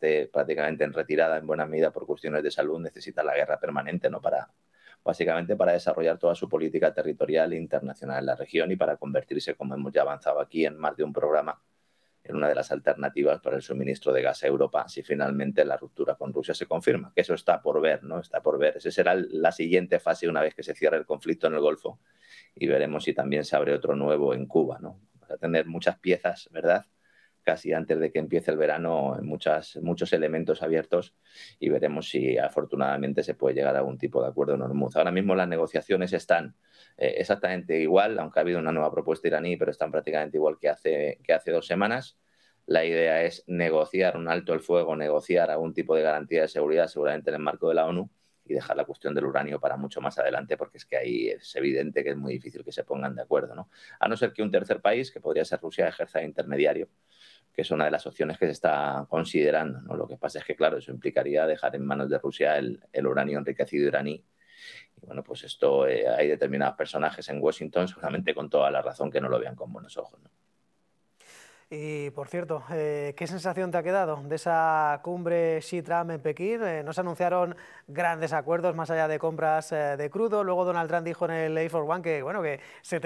esté prácticamente en retirada en buena medida por cuestiones de salud, necesita la guerra permanente, ¿no? Básicamente para desarrollar toda su política territorial e internacional en la región y para convertirse, como hemos ya avanzado aquí en más de un programa, en una de las alternativas para el suministro de gas a Europa si finalmente la ruptura con Rusia se confirma. Que eso está por ver, ¿no? Está por ver. Esa será la siguiente fase una vez que se cierre el conflicto en el Golfo y veremos si también se abre otro nuevo en Cuba, ¿no? Vamos a tener muchas piezas, ¿verdad? Casi antes de que empiece el verano, muchos elementos abiertos y veremos si afortunadamente se puede llegar a algún tipo de acuerdo en Hormuz. Ahora mismo las negociaciones están exactamente igual, aunque ha habido una nueva propuesta iraní, pero están prácticamente igual que hace 2 semanas. La idea es negociar un alto el fuego, negociar algún tipo de garantía de seguridad, seguramente en el marco de la ONU, y dejar la cuestión del uranio para mucho más adelante, porque es que ahí es evidente que es muy difícil que se pongan de acuerdo, ¿no? A no ser que un tercer país, que podría ser Rusia, ejerza de intermediario, que es una de las opciones que se está considerando, ¿no? Lo que pasa es que, claro, eso implicaría dejar en manos de Rusia el uranio enriquecido iraní. Y bueno, pues esto hay determinados personajes en Washington, seguramente con toda la razón, que no lo vean con buenos ojos, ¿no? Y por cierto, ¿qué sensación te ha quedado de esa cumbre Xi-Trump en Pekín? No se anunciaron grandes acuerdos más allá de compras de crudo. Luego Donald Trump dijo en el Air Force One que, bueno, que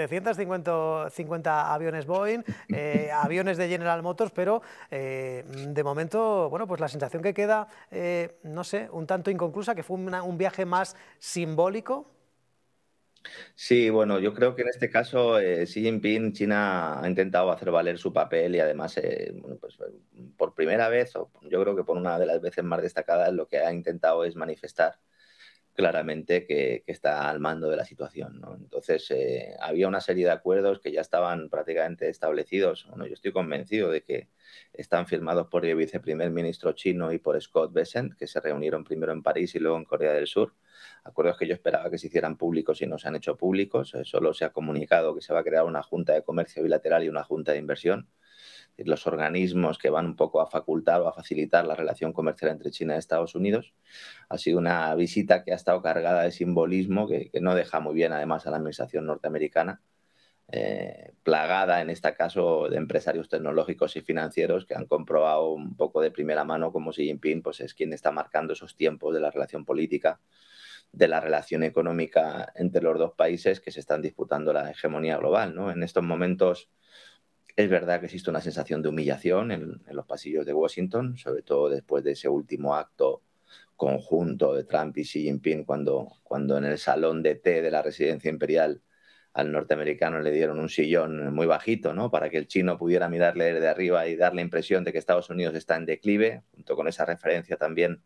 750 aviones Boeing, aviones de General Motors, pero de momento, bueno, pues la sensación que queda, no sé, un tanto inconclusa, que fue un viaje más simbólico. Sí, bueno, yo creo que en este caso Xi Jinping, China ha intentado hacer valer su papel y además, bueno, pues, por primera vez, o yo creo que por una de las veces más destacadas, lo que ha intentado es manifestar claramente que está al mando de la situación, ¿no? Entonces, había una serie de acuerdos que ya estaban prácticamente establecidos. Bueno, yo estoy convencido de que están firmados por el viceprimer ministro chino y por Scott Bessent, que se reunieron primero en París y luego en Corea del Sur. Acuerdos que yo esperaba que se hicieran públicos y no se han hecho públicos. Solo se ha comunicado que se va a crear una junta de comercio bilateral y una junta de inversión, los organismos que van un poco a facultar o a facilitar la relación comercial entre China y Estados Unidos. Ha sido una visita que ha estado cargada de simbolismo, que no deja muy bien además a la administración norteamericana, plagada en este caso de empresarios tecnológicos y financieros que han comprobado un poco de primera mano cómo Xi Jinping pues, es quien está marcando esos tiempos de la relación política, de la relación económica entre los dos países que se están disputando la hegemonía global, ¿no? En estos momentos es verdad que existe una sensación de humillación en los pasillos de Washington, sobre todo después de ese último acto conjunto de Trump y Xi Jinping, cuando en el salón de té de la residencia imperial al norteamericano le dieron un sillón muy bajito, ¿no? Para que el chino pudiera mirarle desde arriba y dar la impresión de que Estados Unidos está en declive, junto con esa referencia también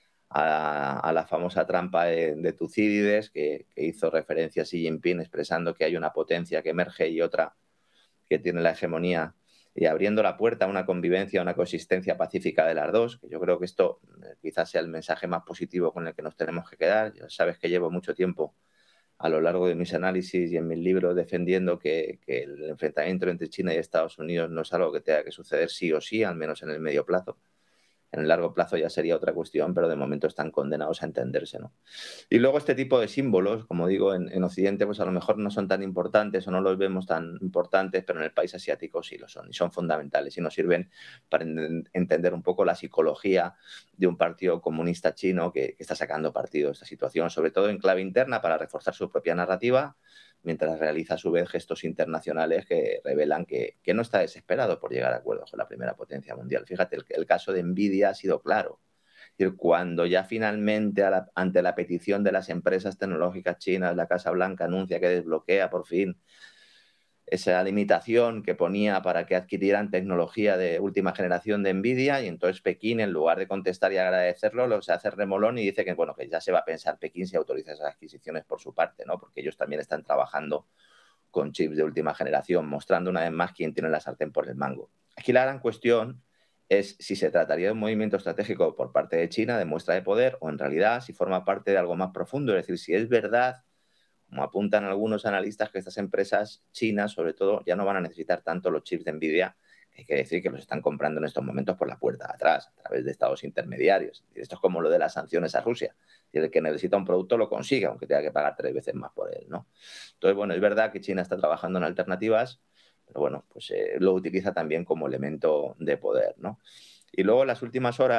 a la famosa trampa de Tucídides, que hizo referencia a Xi Jinping expresando que hay una potencia que emerge y otra que tiene la hegemonía, y abriendo la puerta a una convivencia, a una coexistencia pacífica de las dos, que yo creo que esto quizás sea el mensaje más positivo con el que nos tenemos que quedar. Ya sabes que llevo mucho tiempo a lo largo de mis análisis y en mis libros defendiendo que el enfrentamiento entre China y Estados Unidos no es algo que tenga que suceder sí o sí, al menos en el medio plazo. En el largo plazo ya sería otra cuestión, pero de momento están condenados a entenderse, ¿no? Y luego este tipo de símbolos, como digo, en Occidente pues a lo mejor no son tan importantes o no los vemos tan importantes, pero en el país asiático sí lo son y son fundamentales y nos sirven para entender un poco la psicología de un partido comunista chino que está sacando partido de esta situación, sobre todo en clave interna para reforzar su propia narrativa, mientras realiza a su vez gestos internacionales que revelan que no está desesperado por llegar a acuerdos con la primera potencia mundial. Fíjate, el caso de Nvidia ha sido claro. Es decir, cuando ya finalmente, ante la petición de las empresas tecnológicas chinas, la Casa Blanca anuncia que desbloquea por fin esa limitación que ponía para que adquirieran tecnología de última generación de Nvidia, y entonces Pekín, en lugar de contestar y agradecerlo, lo se hace remolón y dice que, bueno, que ya se va a pensar Pekín si autoriza esas adquisiciones por su parte, ¿no? Porque ellos también están trabajando con chips de última generación, mostrando una vez más quién tiene la sartén por el mango. Aquí la gran cuestión es si se trataría de un movimiento estratégico por parte de China, de muestra de poder, o en realidad si forma parte de algo más profundo, es decir, si es verdad, como apuntan algunos analistas, que estas empresas chinas, sobre todo, ya no van a necesitar tanto los chips de Nvidia, que hay que decir que los están comprando en estos momentos por la puerta de atrás, a través de estados intermediarios. Esto es como lo de las sanciones a Rusia. El que necesita un producto lo consigue, aunque tenga que pagar 3 veces más por él, ¿no? Entonces, bueno, es verdad que China está trabajando en alternativas, pero bueno, pues lo utiliza también como elemento de poder, ¿no? Y luego, en las últimas horas,